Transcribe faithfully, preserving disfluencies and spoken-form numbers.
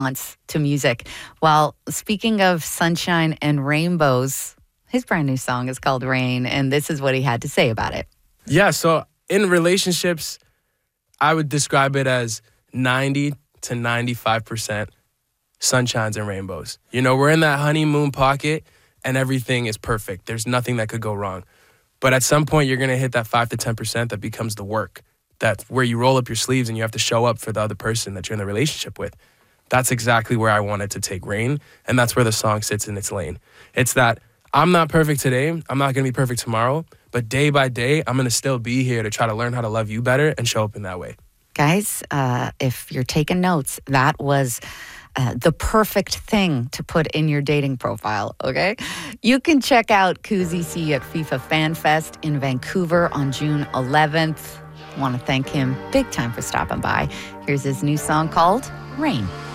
response to music. Well, speaking of sunshine and rainbows, his brand new song is called Rain, and this is what he had to say about it. Yeah, so in relationships, I would describe it as ninety to ninety-five percent sunshines and rainbows. You know, we're in that honeymoon pocket and everything is perfect. There's nothing that could go wrong. But at some point, you're going to hit that five to ten percent that becomes the work. That's where you roll up your sleeves and you have to show up for the other person that you're in the relationship with. That's exactly where I wanted to take Rain, and that's where the song sits in its lane. It's that I'm not perfect today, I'm not going to be perfect tomorrow, but day by day, I'm going to still be here to try to learn how to love you better and show up in that way. Guys, uh, if you're taking notes, that was uh, the perfect thing to put in your dating profile, okay? You can check out Kuzi C at FIFA Fan Fest in Vancouver on June eleventh. I want to thank him big time for stopping by. Here's his new song called Rain.